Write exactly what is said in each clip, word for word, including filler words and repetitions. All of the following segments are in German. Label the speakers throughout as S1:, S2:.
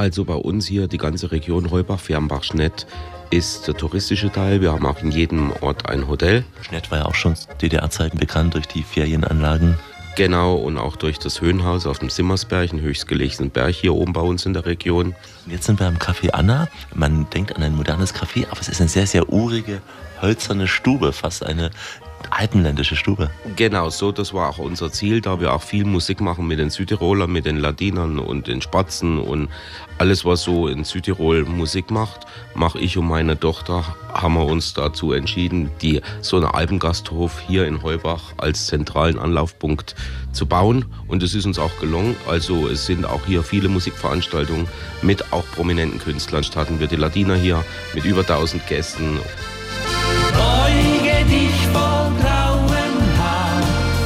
S1: Also bei uns hier, die ganze Region Heubach, Fernbach, Schnett, ist der touristische Teil. Wir haben auch in jedem Ort ein Hotel.
S2: Schnett war ja auch schon zu D D R-Zeiten bekannt durch die Ferienanlagen.
S1: Genau, und auch durch das Höhenhaus auf dem Simmersberg, einen höchstgelegenen Berg hier oben bei uns in der Region.
S2: Und jetzt sind wir am Café Anna. Man denkt an ein modernes Café, aber es ist eine sehr, sehr urige, hölzerne Stube, fast eine alpenländische Stube.
S1: Genau, so, das war auch unser Ziel, da wir auch viel Musik machen mit den Südtirolern, mit den Ladinern und den Spatzen und alles, was so in Südtirol Musik macht, mache ich und meine Tochter, haben wir uns dazu entschieden, die so eine Alpengasthof hier in Heubach als zentralen Anlaufpunkt zu bauen, und es ist uns auch gelungen. Also es sind auch hier viele Musikveranstaltungen mit auch prominenten Künstlern. Starten wir die Ladiner hier mit über tausend Gästen.
S3: Beuge dich vor grauem Haar,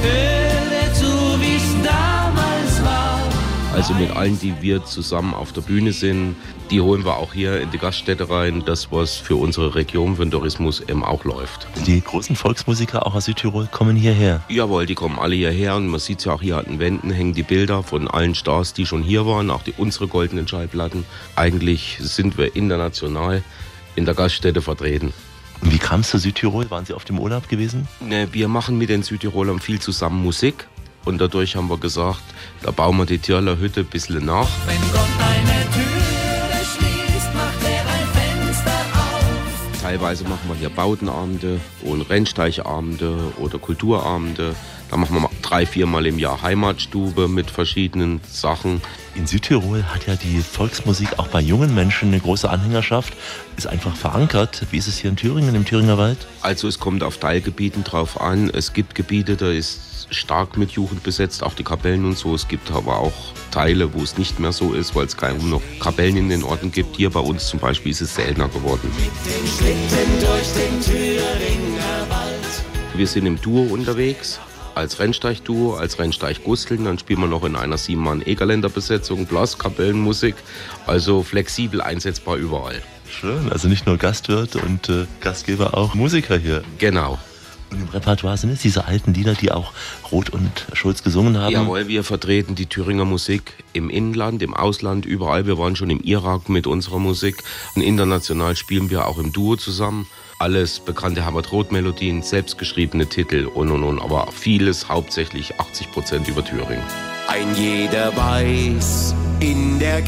S3: höre zu, wie's damals war.
S1: Also mit allen, die wir zusammen auf der Bühne sind, die holen wir auch hier in die Gaststätte rein. Das, was für unsere Region, für den Tourismus eben auch läuft.
S2: Die großen Volksmusiker auch aus Südtirol kommen hierher.
S1: Jawohl, die kommen alle hierher, und man sieht es ja auch hier an den Wänden, hängen die Bilder von allen Stars, die schon hier waren, auch die unsere goldenen Schallplatten. Eigentlich sind wir international in der Gaststätte vertreten.
S2: Und wie kam es zu Südtirol? Waren Sie auf dem Urlaub gewesen?
S1: Ne, wir machen mit den Südtirolern viel zusammen Musik, und dadurch haben wir gesagt, da bauen wir die Tirler Hütte ein bisschen nach.
S3: Wenn Gott eine Türe schließt, macht er ein Fenster auf.
S1: Teilweise machen wir hier Bautenabende und Rennsteichabende oder Kulturabende. Da machen wir drei, viermal im Jahr Heimatstube mit verschiedenen Sachen.
S2: In Südtirol hat ja die Volksmusik auch bei jungen Menschen eine große Anhängerschaft, ist einfach verankert. Wie ist es hier in Thüringen, im Thüringer Wald?
S1: Also es kommt auf Teilgebieten drauf an. Es gibt Gebiete, da ist stark mit Jugend besetzt, auch die Kapellen und so. Es gibt aber auch Teile, wo es nicht mehr so ist, weil es kaum noch Kapellen in den Orten gibt. Hier bei uns zum Beispiel ist es seltener geworden.
S3: Mit dem Schlitten durch den Thüringer Wald.
S1: Wir sind im Duo unterwegs. Als Rennsteig-Duo, als Rennsteig-Gusteln, dann spielen wir noch in einer sieben-Mann-Egerländer-Besetzung, Blas, Kapellenmusik, also flexibel einsetzbar überall.
S2: Schön, also nicht nur Gastwirt und äh, Gastgeber, auch Musiker hier.
S1: Genau.
S2: Und im Repertoire sind es diese alten Lieder, die auch Roth und Schulz gesungen haben?
S1: Jawohl, wir vertreten die Thüringer Musik im Inland, im Ausland, überall. Wir waren schon im Irak mit unserer Musik. Und international spielen wir auch im Duo zusammen. Alles bekannte Herbert-Roth-Melodien, selbstgeschriebene Titel und und und, aber vieles, hauptsächlich achtzig Prozent über Thüringen.
S3: Ein jeder weiß, in der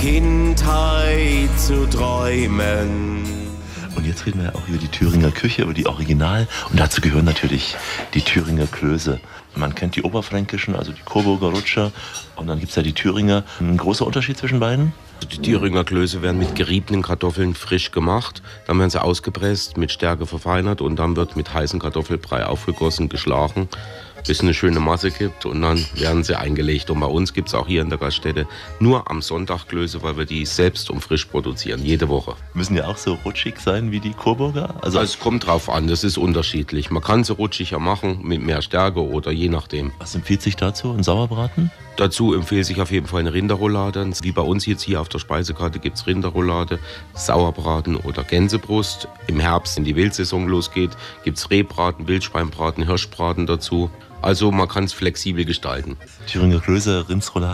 S3: Kindheit zu träumen.
S2: Und jetzt reden wir ja auch über die Thüringer Küche, über die Original. Und dazu gehören natürlich die Thüringer Klöße. Man kennt die oberfränkischen, also die Coburger Rutscher. Und dann gibt es ja die Thüringer. Ein großer Unterschied zwischen beiden?
S1: Die Thüringer Klöße werden mit geriebenen Kartoffeln frisch gemacht. Dann werden sie ausgepresst, mit Stärke verfeinert, und dann wird mit heißem Kartoffelbrei aufgegossen, geschlagen, bis es eine schöne Masse gibt, und dann werden sie eingelegt. Und bei uns gibt es auch hier in der Gaststätte nur am Sonntag Klöße, weil wir die selbst und frisch produzieren, jede Woche.
S2: Müssen ja auch so rutschig sein wie die Coburger?
S1: Also es kommt drauf an, das ist unterschiedlich. Man kann sie rutschiger machen, mit mehr Stärke oder je nachdem.
S2: Was empfiehlt sich dazu? Ein Sauerbraten?
S1: Dazu empfiehlt sich auf jeden Fall eine Rinderroulade. Wie bei uns jetzt hier auf der Speisekarte gibt es Rinderroulade, Sauerbraten oder Gänsebrust. Im Herbst, wenn die Wildsaison losgeht, gibt es Rehbraten, Wildschweinbraten, Hirschbraten dazu. Also man kann es flexibel gestalten.
S2: Thüringer Klöße, Rindsroulade.